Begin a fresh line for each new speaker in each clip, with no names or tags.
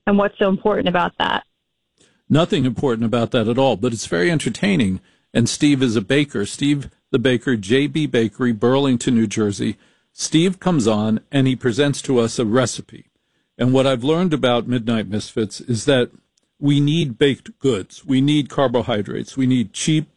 And what's so important about that?
Nothing important about that at all, but it's very entertaining. And Steve is a baker. Steve the baker, JB Bakery, Burlington, New Jersey. Steve comes on and he presents to us a recipe. And what I've learned about Midnight Misfits is that we need baked goods. We need carbohydrates. We need cheap,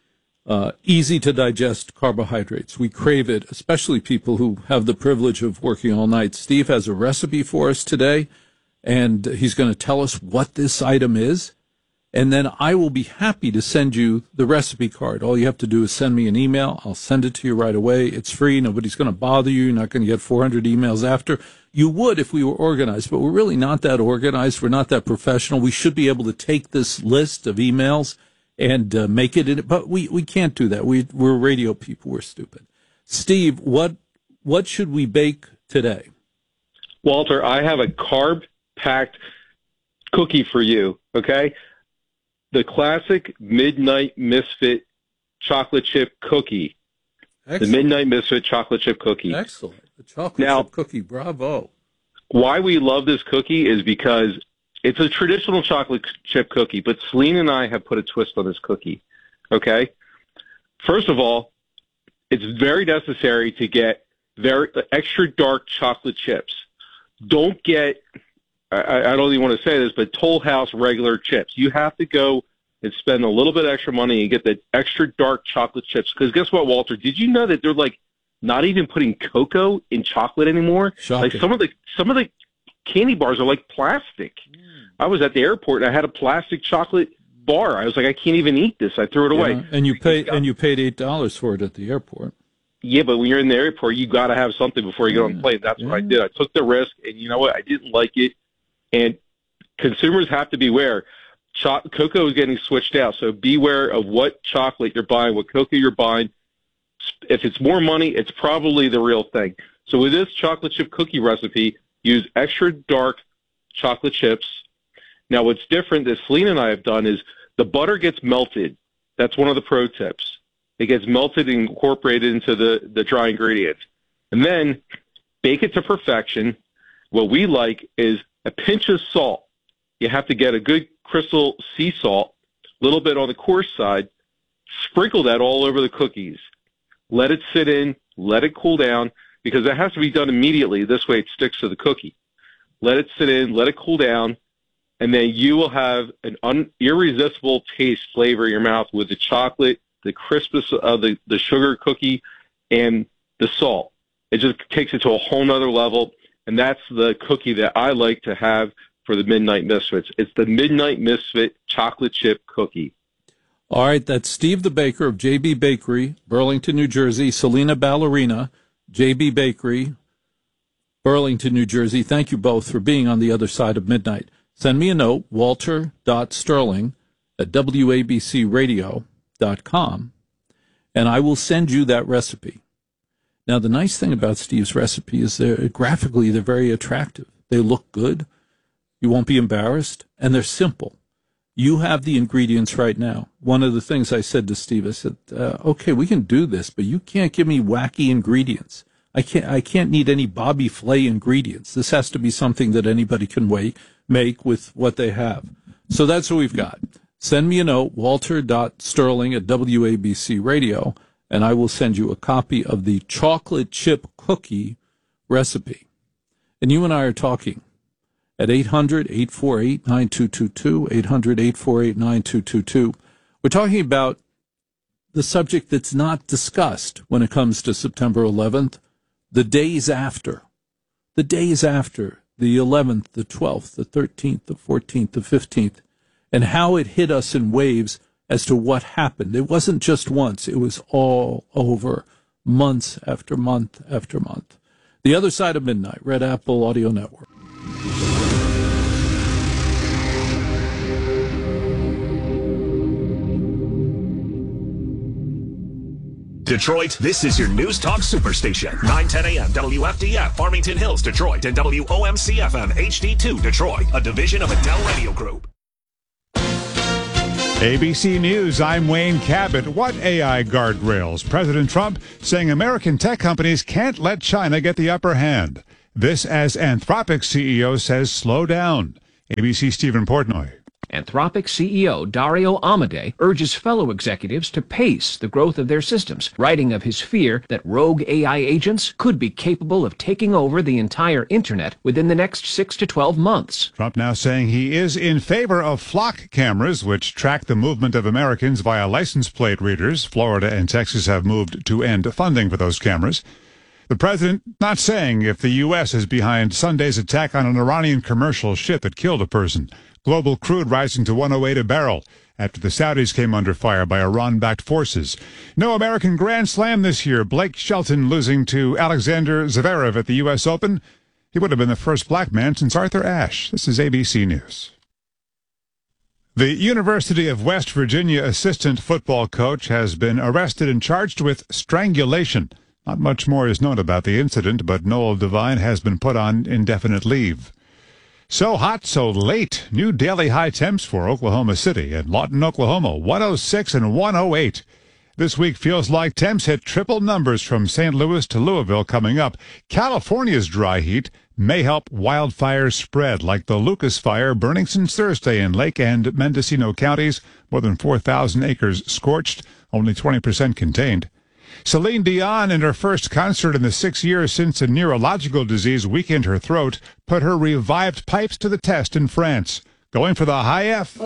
easy to digest carbohydrates. We crave it, especially people who have the privilege of working all night. Steve has a recipe for us today, and he's going to tell us what this item is. And then I will be happy to send you the recipe card. All you have to do is send me an email. I'll send it to you right away. It's free. Nobody's going to bother you. You're not going to get 400 emails after. You would if we were organized, but we're really not that organized. We're not that professional. We should be able to take this list of emails and make it in it, but we can't do that. We're radio people. We're stupid. Steve, what should we bake today?
Walter, I have a carb-packed cookie for you, okay? The classic Midnight Misfit chocolate chip cookie. Excellent. The Midnight Misfit chocolate chip cookie.
Excellent. The chocolate chip cookie. Bravo.
Why we love this cookie is because it's a traditional chocolate chip cookie, but Celine and I have put a twist on this cookie, okay? First of all, it's very necessary to get very extra dark chocolate chips. Don't get, I don't even want to say this, but Toll House regular chips. You have to go and spend a little bit extra money and get the extra dark chocolate chips. Because guess what, Walter? Did you know that they're like not even putting cocoa in chocolate anymore?
Shocking.
Like some of the candy bars are like plastic. I was at the airport and I had a plastic chocolate bar. I was like, I can't even eat this. I threw it away.
And you paid $8 for it at the airport.
Yeah, but when you're in the airport, you got to have something before you get on the plane. That's what I did. I took the risk, and you know what? I didn't like it. And consumers have to beware. Cocoa is getting switched out, so beware of what chocolate you're buying, what cocoa you're buying. If it's more money, it's probably the real thing. So with this chocolate chip cookie recipe, use extra dark chocolate chips. Now, what's different that Celine and I have done is the butter gets melted. That's one of the pro tips. It gets melted and incorporated into the dry ingredients. And then bake it to perfection. What we like is a pinch of salt. You have to get a good crystal sea salt, a little bit on the coarse side. Sprinkle that all over the cookies. Let it sit in. Let it cool down, because it has to be done immediately. This way it sticks to the cookie. Let it sit in. Let it cool down. And then you will have an irresistible taste, flavor in your mouth with the chocolate, the crispness of the sugar cookie, and the salt. It just takes it to a whole nother level, and that's the cookie that I like to have for the Midnight Misfits. It's the Midnight Misfit chocolate chip cookie.
All right, that's Steve the Baker of JB Bakery, Burlington, New Jersey. Selena Ballerina, JB Bakery, Burlington, New Jersey. Thank you both for being on the other side of midnight. Send me a note, walter.sterling@wabcradio.com, and I will send you that recipe. Now, the nice thing about Steve's recipe is they're very attractive. They look good. You won't be embarrassed, and they're simple. You have the ingredients right now. One of the things I said to Steve, I said, okay, we can do this, but you can't give me wacky ingredients. I can't need any Bobby Flay ingredients. This has to be something that anybody can make with what they have. So that's what we've got. Send me a note, walter.sterling@wabcradio, and I will send you a copy of the chocolate chip cookie recipe. And you and I are talking at 800-848-9222, 800-848-9222. We're talking about the subject that's not discussed when it comes to September 11th, the days after. The days after, the 11th, the 12th, the 13th, the 14th, the 15th, and how it hit us in waves as to what happened. It wasn't just once. It was all over, months after month after month. The Other Side of Midnight, Red Apple Audio Network.
Detroit, this is your News Talk Superstation. 910 a.m. WFDF, Farmington Hills, Detroit, and WOMC-FM HD2, Detroit, a division of Adele Radio Group.
ABC News, I'm Wayne Cabot. What AI guardrails? President Trump saying American tech companies can't let China get the upper hand. This as Anthropic CEO says slow down. ABC Stephen Portnoy.
Anthropic CEO Dario Amodei urges fellow executives to pace the growth of their systems, writing of his fear that rogue AI agents could be capable of taking over the entire internet within the next 6 to 12 months.
Trump now saying he is in favor of flock cameras, which track the movement of Americans via license plate readers. Florida and Texas have moved to end funding for those cameras. The president not saying if the U.S. is behind Sunday's attack on an Iranian commercial ship that killed a person. Global crude rising to $108 a barrel after the Saudis came under fire by Iran-backed forces. No American Grand Slam this year. Blake Shelton losing to Alexander Zverev at the U.S. Open. He would have been the first black man since Arthur Ashe. This is ABC News. The University of West Virginia assistant football coach has been arrested and charged with strangulation. Not much more is known about the incident, but Noel Devine has been put on indefinite leave. So hot, so late. New daily high temps for Oklahoma City and Lawton, Oklahoma, 106 and 108. This week feels like temps hit triple numbers from St. Louis to Louisville coming up. California's dry heat may help wildfires spread, like the Lucas Fire burning since Thursday in Lake and Mendocino counties. More than 4,000 acres scorched, only 20% contained. Celine Dion, in her first concert in the 6 years since a neurological disease weakened her throat, put her revived pipes to the test in France. Going for the high F.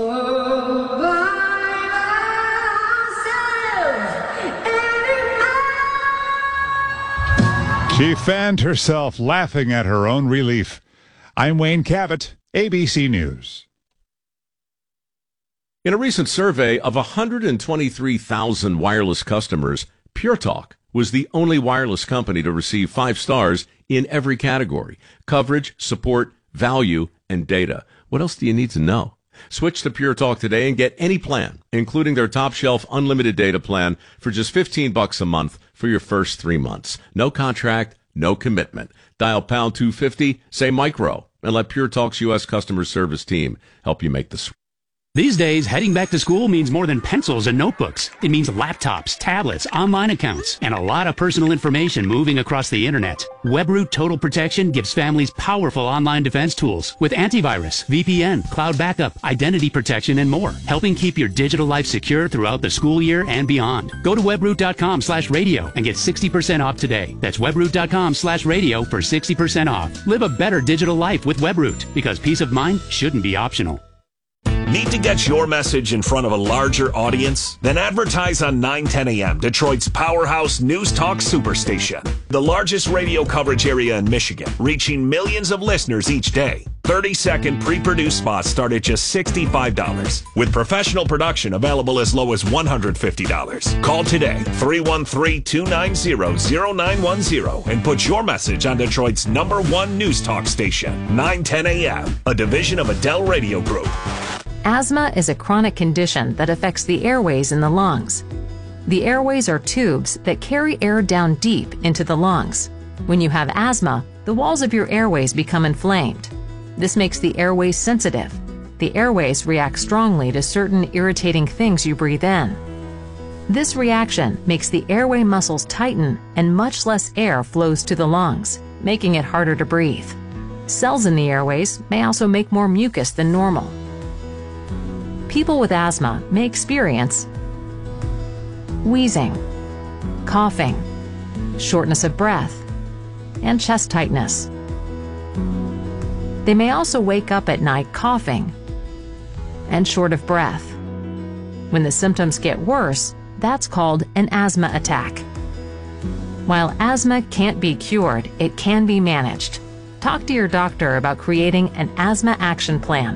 She fanned herself, laughing at her own relief. I'm Wayne Cabot, ABC News.
In a recent survey of 123,000 wireless customers, Pure Talk was the only wireless company to receive 5 stars in every category: coverage, support, value, and data. What else do you need to know? Switch to Pure Talk today and get any plan, including their top shelf unlimited data plan, for just $15 a month for your first 3 months. No contract, no commitment. Dial pound 250, say micro, and let Pure Talk's U.S. customer service team help you make the switch.
These days, heading back to school means more than pencils and notebooks. It means laptops, tablets, online accounts, and a lot of personal information moving across the internet. WebRoot Total Protection gives families powerful online defense tools with antivirus, VPN, cloud backup, identity protection, and more, helping keep your digital life secure throughout the school year and beyond. Go to webroot.com/radio and get 60% off today. That's webroot.com/radio for 60% off. Live a better digital life with WebRoot, because peace of mind shouldn't be optional.
Need to get your message in front of a larger audience? Then advertise on 910 AM, Detroit's powerhouse news talk superstation. The largest radio coverage area in Michigan, reaching millions of listeners each day. 30-second pre-produced spots start at just $65, with professional production available as low as $150. Call today, 313-290-0910, and put your message on Detroit's #1 news talk station, 910 AM, a division of Adele Radio Group.
Asthma is a chronic condition that affects the airways in the lungs. The airways are tubes that carry air down deep into the lungs. When you have asthma, the walls of your airways become inflamed. This makes the airways sensitive. The airways react strongly to certain irritating things you breathe in. This reaction makes the airway muscles tighten and much less air flows to the lungs, making it harder to breathe. Cells in the airways may also make more mucus than normal. People with asthma may experience wheezing, coughing, shortness of breath, and chest tightness. They may also wake up at night coughing and short of breath. When the symptoms get worse, that's called an asthma attack. While asthma can't be cured, it can be managed. Talk to your doctor about creating an asthma action plan.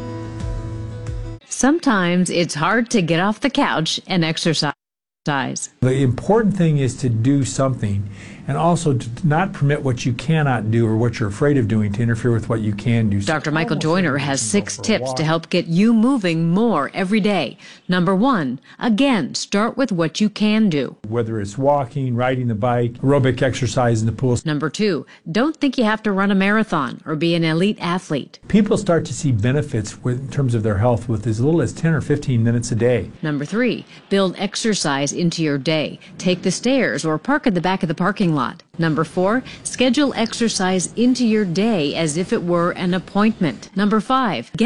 Sometimes it's hard to get off the couch and exercise.
The important thing is to do something, and also to not permit what you cannot do or what you're afraid of doing to interfere with what you can do.
Dr. Michael Joyner has 6 tips to help get you moving more every day. Number 1, again, start with what you can do.
Whether it's walking, riding the bike, aerobic exercise in the pool.
Number 2, don't think you have to run a marathon or be an elite athlete.
People start to see benefits in terms of their health with as little as 10 or 15 minutes a day.
Number 3, build exercise into your day. Take the stairs or park at the back of the parking lot. Number 4, schedule exercise into your day as if it were an appointment. Number 5,